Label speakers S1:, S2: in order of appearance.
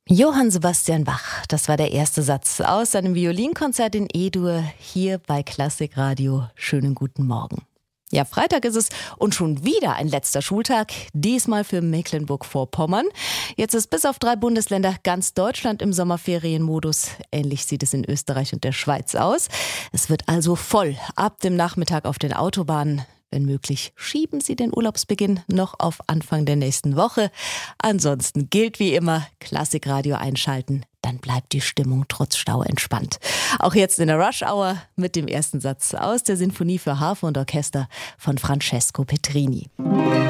S1: Johann Sebastian Bach, das war der erste Satz aus seinem Violinkonzert in E-Dur hier bei Klassikradio. Schönen guten Morgen. Ja, Freitag ist es und schon wieder ein letzter Schultag, diesmal für Mecklenburg-Vorpommern. Jetzt ist bis auf 3 Bundesländer ganz Deutschland im Sommerferienmodus. Ähnlich sieht es in Österreich und der Schweiz aus. Es wird also voll ab dem Nachmittag auf den Autobahnen. Wenn möglich, schieben Sie den Urlaubsbeginn noch auf Anfang der nächsten Woche. Ansonsten gilt wie immer, Klassikradio einschalten, dann bleibt die Stimmung trotz Stau entspannt. Auch jetzt in der Rush Hour mit dem ersten Satz aus der Sinfonie für Harfe und Orchester von Francesco Petrini.